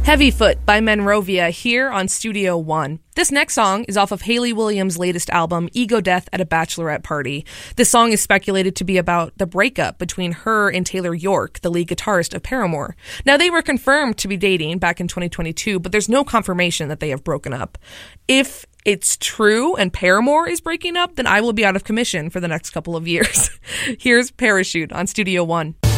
Heavyfoot by Monrovia here on Studio One. This next song is off of Hayley Williams' latest album, Ego Death at a Bachelorette Party. This song is speculated to be about the breakup between her and Taylor York, the lead guitarist of Paramore. Now, they were confirmed to be dating back in 2022, but there's no confirmation that they have broken up. If it's true and Paramore is breaking up, then I will be out of commission for the next couple of years. Here's Parachute on Studio One.